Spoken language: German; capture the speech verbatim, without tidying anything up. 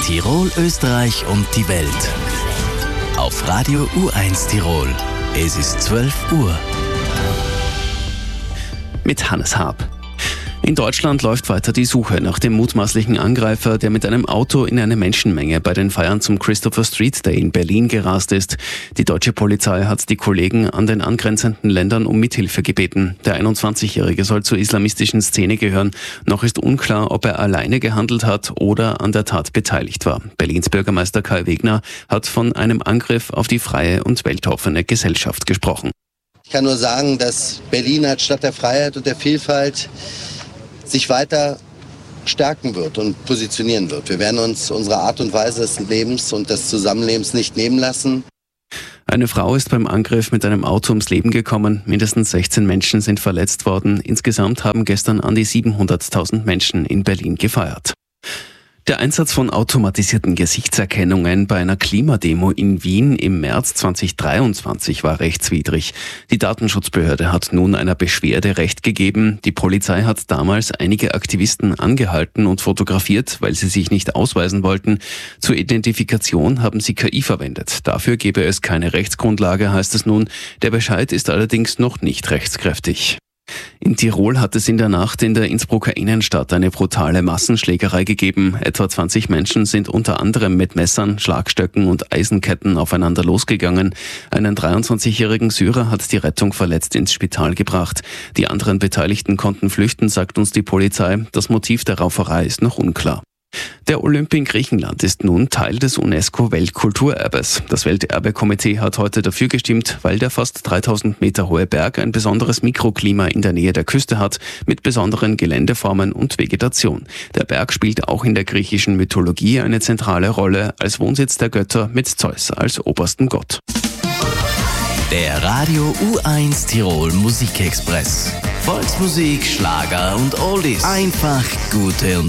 Tirol, Österreich und die Welt. Auf Radio U eins Tirol. Es ist zwölf Uhr. Mit Hannes Haab. In Deutschland läuft weiter die Suche nach dem mutmaßlichen Angreifer, der mit einem Auto in eine Menschenmenge bei den Feiern zum Christopher Street Day in Berlin gerast ist. Die deutsche Polizei hat die Kollegen an den angrenzenden Ländern um Mithilfe gebeten. Der einundzwanzigjährige soll zur islamistischen Szene gehören. Noch ist unklar, ob er alleine gehandelt hat oder an der Tat beteiligt war. Berlins Bürgermeister Kai Wegner hat von einem Angriff auf die freie und weltoffene Gesellschaft gesprochen. Ich kann nur sagen, dass Berlin als Stadt der Freiheit und der Vielfalt sich weiter stärken wird und positionieren wird. Wir werden uns unsere Art und Weise des Lebens und des Zusammenlebens nicht nehmen lassen. Eine Frau ist beim Angriff mit einem Auto ums Leben gekommen. Mindestens sechzehn Menschen sind verletzt worden. Insgesamt haben gestern an die siebenhunderttausend Menschen in Berlin gefeiert. Der Einsatz von automatisierten Gesichtserkennungen bei einer Klimademo in Wien im März zweitausenddreiundzwanzig war rechtswidrig. Die Datenschutzbehörde hat nun einer Beschwerde Recht gegeben. Die Polizei hat damals einige Aktivisten angehalten und fotografiert, weil sie sich nicht ausweisen wollten. Zur Identifikation haben sie K I verwendet. Dafür gebe es keine Rechtsgrundlage, heißt es nun. Der Bescheid ist allerdings noch nicht rechtskräftig. In Tirol hat es in der Nacht in der Innsbrucker Innenstadt eine brutale Massenschlägerei gegeben. Etwa zwanzig Menschen sind unter anderem mit Messern, Schlagstöcken und Eisenketten aufeinander losgegangen. Einen dreiundzwanzigjährigen Syrer hat die Rettung verletzt ins Spital gebracht. Die anderen Beteiligten konnten flüchten, sagt uns die Polizei. Das Motiv der Rauferei ist noch unklar. Der Olymp in Griechenland ist nun Teil des UNESCO-Weltkulturerbes. Das Welterbekomitee hat heute dafür gestimmt, weil der fast dreitausend Meter hohe Berg ein besonderes Mikroklima in der Nähe der Küste hat, mit besonderen Geländeformen und Vegetation. Der Berg spielt auch in der griechischen Mythologie eine zentrale Rolle als Wohnsitz der Götter mit Zeus als obersten Gott. Der Radio U eins Tirol Musikexpress. Volksmusik, Schlager und Oldies. Einfach gute und